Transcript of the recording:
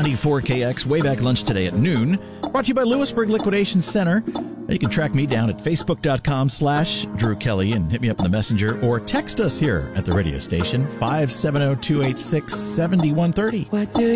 94KX, way back lunch today at noon. Brought to you by Lewisburg Liquidation Center. You can track me down at facebook.com/Drew Kelly and hit me up in the messenger or text us here at the radio station, 570-286-7130.